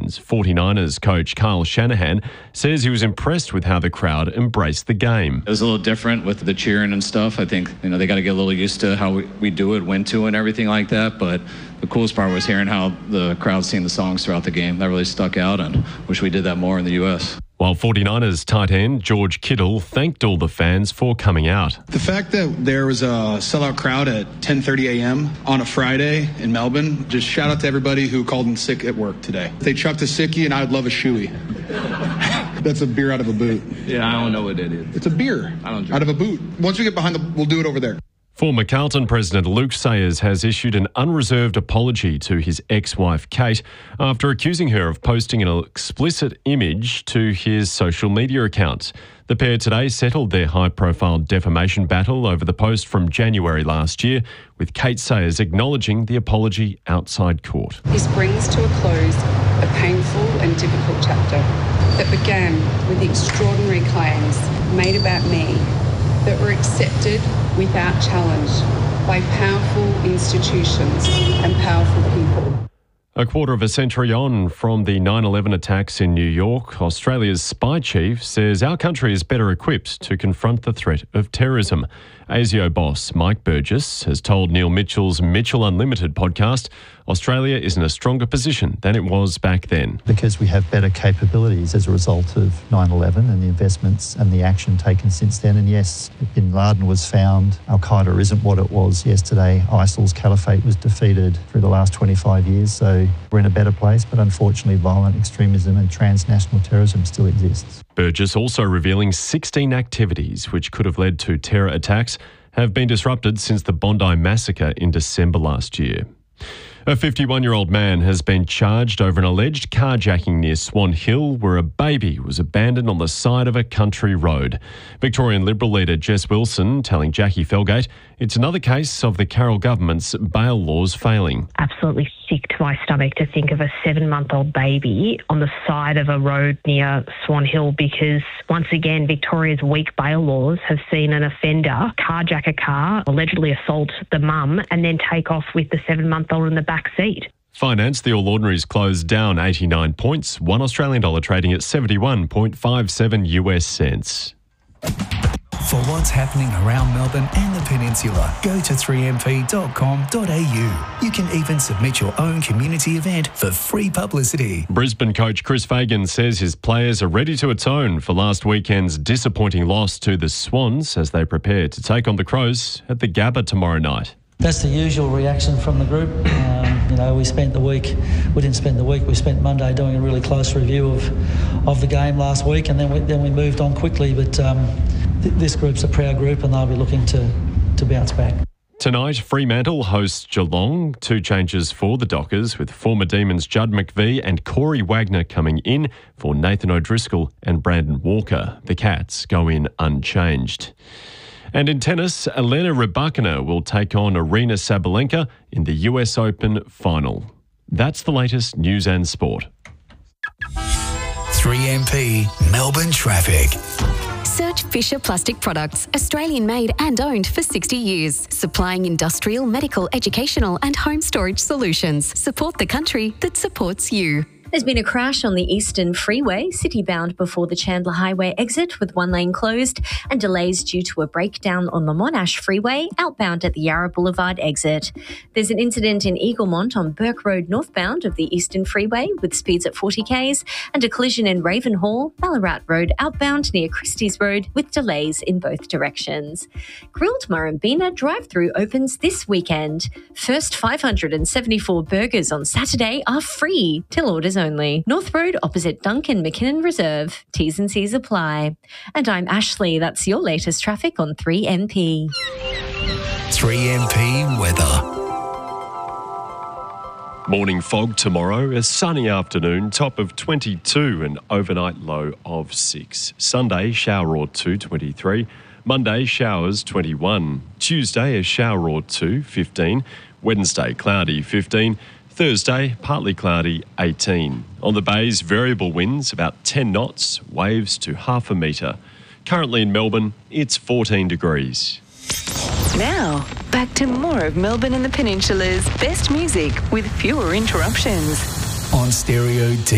fans. 49ers coach Kyle Shanahan says he was impressed with how the crowd embraced the game. It was a little different with the cheering and stuff. I think, they got to get a little used to how we do it, when to, and everything like that. But the coolest part was hearing how the crowd sing the songs throughout the game. That really stuck out, and wish we did that more in the U.S. While 49ers tight end George Kittle thanked all the fans for coming out. The fact that there was a sellout crowd at 10:30 a.m. on a Friday in Melbourne, just shout out to everybody who called in sick at work today. They chucked a sickie and I'd love a shoey. That's a beer out of a boot. Yeah, I don't know what that is. It's a beer out of a boot. Once we get behind we'll do it over there. Former Carlton President Luke Sayers has issued an unreserved apology to his ex-wife Kate after accusing her of posting an explicit image to his social media account. The pair today settled their high-profile defamation battle over the post from January last year, with Kate Sayers acknowledging the apology outside court. This brings to a close a painful and difficult chapter that began with the extraordinary claims made about me that were accepted without challenge by powerful institutions and powerful people. A quarter of a century on from the 9/11 attacks in New York, Australia's spy chief says our country is better equipped to confront the threat of terrorism. ASIO boss Mike Burgess has told Neil Mitchell's Mitchell Unlimited podcast Australia is in a stronger position than it was back then. Because we have better capabilities as a result of 9/11 and the investments and the action taken since then. And yes, Bin Laden was found. Al-Qaeda isn't what it was yesterday. ISIL's caliphate was defeated through the last 25 years. So we're in a better place, but unfortunately violent extremism and transnational terrorism still exists. Burgess also revealing 16 activities which could have led to terror attacks have been disrupted since the Bondi massacre in December last year. A 51-year-old man has been charged over an alleged carjacking near Swan Hill where a baby was abandoned on the side of a country road. Victorian Liberal leader Jess Wilson telling Jackie Felgate it's another case of the Carroll government's bail laws failing. Absolutely sick to my stomach to think of a 7-month-old baby on the side of a road near Swan Hill because, once again, Victoria's weak bail laws have seen an offender carjack a car, allegedly assault the mum, and then take off with the 7-month-old in the back seat. Finance, the All Ordinaries closed down 89 points, $1 Australian dollar trading at 71.57 US cents. For what's happening around Melbourne and the Peninsula, go to 3mp.com.au. You can even submit your own community event for free publicity. Brisbane coach Chris Fagan says his players are ready to atone for last weekend's disappointing loss to the Swans as they prepare to take on the Crows at the Gabba tomorrow night. That's the usual reaction from the group. We spent the week, we didn't spend the week, we spent Monday doing a really close review of the game last week, and then we moved on quickly. But this group's a proud group and they'll be looking to bounce back. Tonight, Fremantle hosts Geelong. 2 changes for the Dockers, with former Demons Judd McVie and Corey Wagner coming in for Nathan O'Driscoll and Brandon Walker. The Cats go in unchanged. And in tennis, Elena Rybakina will take on Aryna Sabalenka in the US Open final. That's the latest news and sport. 3MP Melbourne Traffic. Search Fisher Plastic Products, Australian made and owned for 60 years. Supplying industrial, medical, educational and home storage solutions. Support the country that supports you. There's been a crash on the Eastern Freeway, city-bound before the Chandler Highway exit with one lane closed, and delays due to a breakdown on the Monash Freeway, outbound at the Yarra Boulevard exit. There's an incident in Eaglemont on Burke Road northbound of the Eastern Freeway with speeds at 40 k's, and a collision in Ravenhall, Ballarat Road outbound near Christie's Road with delays in both directions. Grilled Murrumbina drive-through opens this weekend. First 574 burgers on Saturday are free till orders only. North Road opposite Duncan McKinnon Reserve. T's and C's apply. And I'm Ashley. That's your latest traffic on 3MP. 3MP weather. Morning fog tomorrow, a sunny afternoon, top of 22 and overnight low of 6. Sunday, shower or 2, 23. Monday, showers 21. Tuesday, a shower or 2, 15. Wednesday, cloudy 15. Thursday, partly cloudy, 18. On the bays, variable winds, about 10 knots, waves to half a metre. Currently in Melbourne, it's 14 degrees. Now, back to more of Melbourne and the Peninsula's best music with fewer interruptions. On Stereo